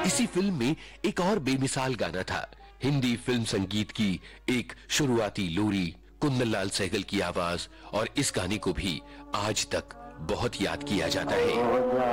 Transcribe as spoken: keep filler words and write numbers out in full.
इसी फिल्म में एक और बेमिसाल गाना था, हिंदी फिल्म संगीत की एक शुरुआती लोरी, कुंदनलाल सहगल की आवाज, और इस गाने को भी आज तक बहुत याद किया जाता है।